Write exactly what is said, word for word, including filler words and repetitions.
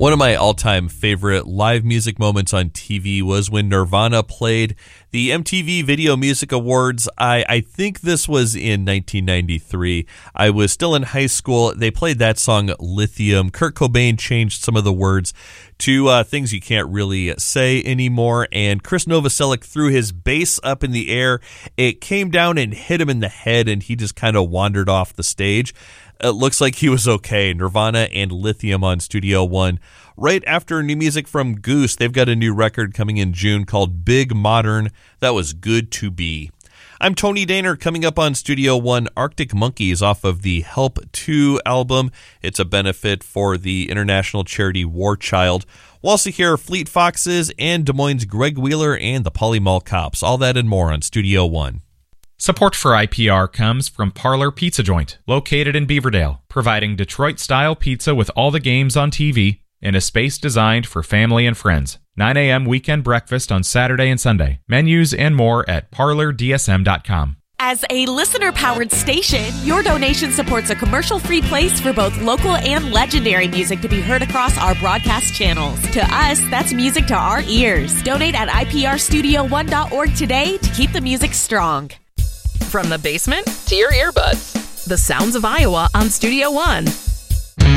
One of my all-time favorite live music moments on T V was when Nirvana played the M T V Video Music Awards. I, I think this was in nineteen ninety-three. I was still in high school. They played that song, Lithium. Kurt Cobain changed some of the words to uh, things you can't really say anymore, and Chris Novoselic threw his bass up in the air. It came down and hit him in the head, and he just kind of wandered off the stage. It looks like he was okay. Nirvana and Lithium on Studio One. Right after new music from Goose, they've got a new record coming in June called Big Modern. That was good to be. I'm Tony Daner. Coming up on Studio One, Arctic Monkeys off of the Help two album. It's a benefit for the international charity War Child. We'll also hear Fleet Foxes and Des Moines' Greg Wheeler and the Polly Mall Cops. All that and more on Studio One. Support for I P R comes from Parlor Pizza Joint, located in Beaverdale, providing Detroit-style pizza with all the games on T V in a space designed for family and friends. nine a.m. weekend breakfast on Saturday and Sunday. Menus and more at parlor d s m dot com. As a listener-powered station, your donation supports a commercial-free place for both local and legendary music to be heard across our broadcast channels. To us, that's music to our ears. Donate at I P R studio one dot org today to keep the music strong. From the basement to your earbuds, the sounds of Iowa on Studio One.